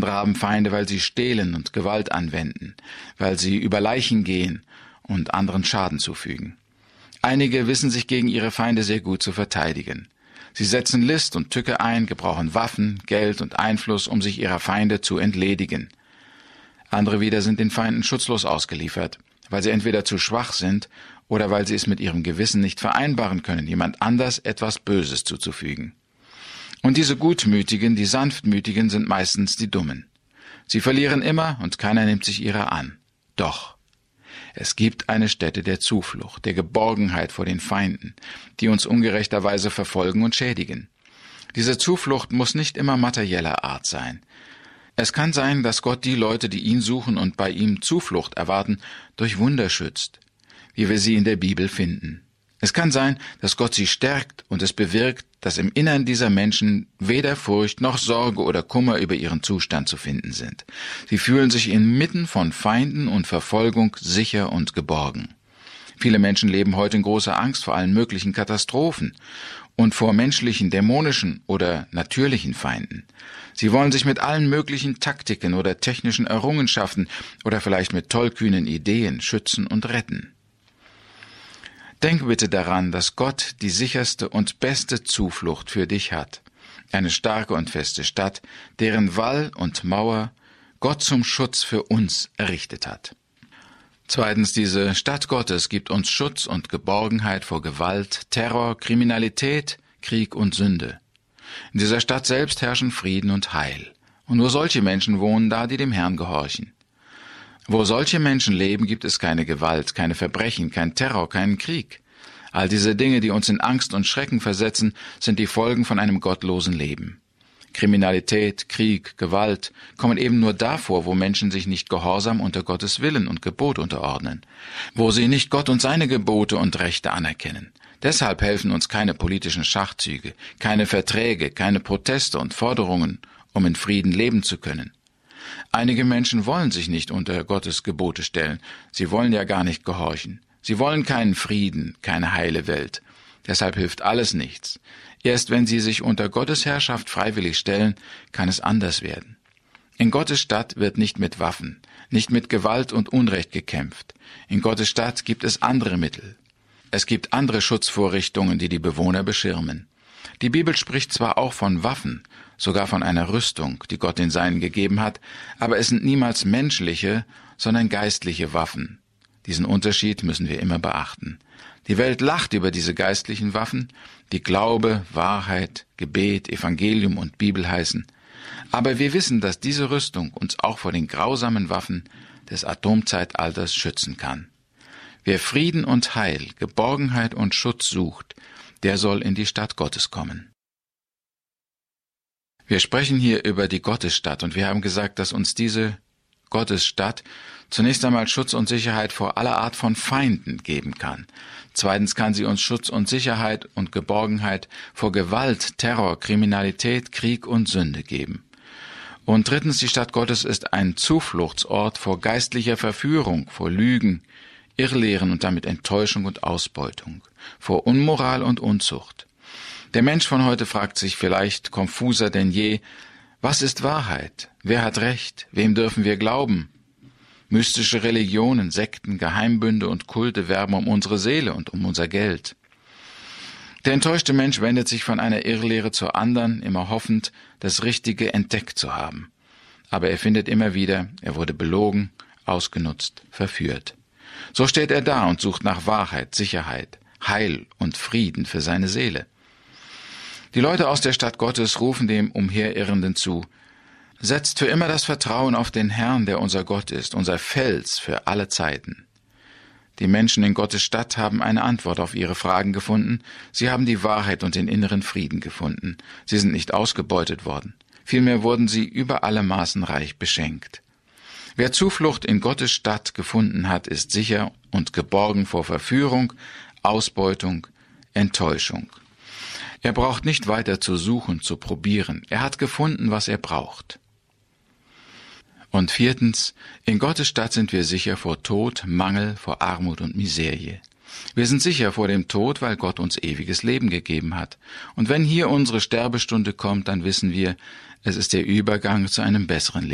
Andere haben Feinde, weil sie stehlen und Gewalt anwenden, weil sie über Leichen gehen und anderen Schaden zufügen. Einige wissen sich gegen ihre Feinde sehr gut zu verteidigen. Sie setzen List und Tücke ein, gebrauchen Waffen, Geld und Einfluss, um sich ihrer Feinde zu entledigen. Andere wieder sind den Feinden schutzlos ausgeliefert, weil sie entweder zu schwach sind oder weil sie es mit ihrem Gewissen nicht vereinbaren können, jemand anders etwas Böses zuzufügen. Und diese Gutmütigen, die Sanftmütigen, sind meistens die Dummen. Sie verlieren immer und keiner nimmt sich ihrer an. Doch es gibt eine Stätte der Zuflucht, der Geborgenheit vor den Feinden, die uns ungerechterweise verfolgen und schädigen. Diese Zuflucht muss nicht immer materieller Art sein. Es kann sein, dass Gott die Leute, die ihn suchen und bei ihm Zuflucht erwarten, durch Wunder schützt, wie wir sie in der Bibel finden. Es kann sein, dass Gott sie stärkt und es bewirkt, dass im Innern dieser Menschen weder Furcht noch Sorge oder Kummer über ihren Zustand zu finden sind. Sie fühlen sich inmitten von Feinden und Verfolgung sicher und geborgen. Viele Menschen leben heute in großer Angst vor allen möglichen Katastrophen und vor menschlichen, dämonischen oder natürlichen Feinden. Sie wollen sich mit allen möglichen Taktiken oder technischen Errungenschaften oder vielleicht mit tollkühnen Ideen schützen und retten. Denk bitte daran, dass Gott die sicherste und beste Zuflucht für dich hat. Eine starke und feste Stadt, deren Wall und Mauer Gott zum Schutz für uns errichtet hat. Zweitens, diese Stadt Gottes gibt uns Schutz und Geborgenheit vor Gewalt, Terror, Kriminalität, Krieg und Sünde. In dieser Stadt selbst herrschen Frieden und Heil. Und nur solche Menschen wohnen da, die dem Herrn gehorchen. Wo solche Menschen leben, gibt es keine Gewalt, keine Verbrechen, kein Terror, keinen Krieg. All diese Dinge, die uns in Angst und Schrecken versetzen, sind die Folgen von einem gottlosen Leben. Kriminalität, Krieg, Gewalt kommen eben nur da vor, wo Menschen sich nicht gehorsam unter Gottes Willen und Gebot unterordnen, wo sie nicht Gott und seine Gebote und Rechte anerkennen. Deshalb helfen uns keine politischen Schachzüge, keine Verträge, keine Proteste und Forderungen, um in Frieden leben zu können. Einige Menschen wollen sich nicht unter Gottes Gebote stellen. Sie wollen ja gar nicht gehorchen. Sie wollen keinen Frieden, keine heile Welt. Deshalb hilft alles nichts. Erst wenn sie sich unter Gottes Herrschaft freiwillig stellen, kann es anders werden. In Gottes Stadt wird nicht mit Waffen, nicht mit Gewalt und Unrecht gekämpft. In Gottes Stadt gibt es andere Mittel. Es gibt andere Schutzvorrichtungen, die die Bewohner beschirmen. Die Bibel spricht zwar auch von Waffen, sogar von einer Rüstung, die Gott den Seinen gegeben hat, aber es sind niemals menschliche, sondern geistliche Waffen. Diesen Unterschied müssen wir immer beachten. Die Welt lacht über diese geistlichen Waffen, die Glaube, Wahrheit, Gebet, Evangelium und Bibel heißen. Aber wir wissen, dass diese Rüstung uns auch vor den grausamen Waffen des Atomzeitalters schützen kann. Wer Frieden und Heil, Geborgenheit und Schutz sucht, der soll in die Stadt Gottes kommen. Wir sprechen hier über die Gottesstadt und wir haben gesagt, dass uns diese Gottesstadt zunächst einmal Schutz und Sicherheit vor aller Art von Feinden geben kann. Zweitens kann sie uns Schutz und Sicherheit und Geborgenheit vor Gewalt, Terror, Kriminalität, Krieg und Sünde geben. Und drittens, die Stadt Gottes ist ein Zufluchtsort vor geistlicher Verführung, vor Lügen, Irrlehren und damit Enttäuschung und Ausbeutung, vor Unmoral und Unzucht. Der Mensch von heute fragt sich vielleicht konfuser denn je, was ist Wahrheit? Wer hat Recht? Wem dürfen wir glauben? Mystische Religionen, Sekten, Geheimbünde und Kulte werben um unsere Seele und um unser Geld. Der enttäuschte Mensch wendet sich von einer Irrlehre zur anderen, immer hoffend, das Richtige entdeckt zu haben. Aber er findet immer wieder, er wurde belogen, ausgenutzt, verführt. So steht er da und sucht nach Wahrheit, Sicherheit, Heil und Frieden für seine Seele. Die Leute aus der Stadt Gottes rufen dem Umherirrenden zu: Setzt für immer das Vertrauen auf den Herrn, der unser Gott ist, unser Fels für alle Zeiten. Die Menschen in Gottes Stadt haben eine Antwort auf ihre Fragen gefunden. Sie haben die Wahrheit und den inneren Frieden gefunden. Sie sind nicht ausgebeutet worden. Vielmehr wurden sie über alle Maßen reich beschenkt. Wer Zuflucht in Gottes Stadt gefunden hat, ist sicher und geborgen vor Verführung, Ausbeutung, Enttäuschung. Er braucht nicht weiter zu suchen, zu probieren. Er hat gefunden, was er braucht. Und viertens, in Gottes Stadt sind wir sicher vor Tod, Mangel, vor Armut und Miserie. Wir sind sicher vor dem Tod, weil Gott uns ewiges Leben gegeben hat. Und wenn hier unsere Sterbestunde kommt, dann wissen wir, es ist der Übergang zu einem besseren Leben.